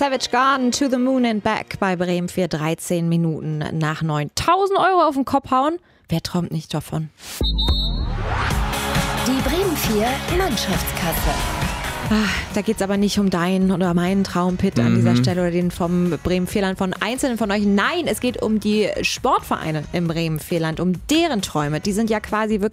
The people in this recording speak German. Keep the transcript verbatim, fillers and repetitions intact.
Savage Garden, To the Moon and Back bei Bremen vier, dreizehn Minuten nach neun. tausend Euro auf den Kopf hauen? Wer träumt nicht davon? Die Bremen vier Mannschaftskasse. Ach, da geht es aber nicht um deinen oder meinen Traumpit mhm. an dieser Stelle oder den vom Bremen-Vierland von Einzelnen von euch. Nein, es geht um die Sportvereine im Bremen-Vierland, um deren Träume. Die sind ja quasi wirklich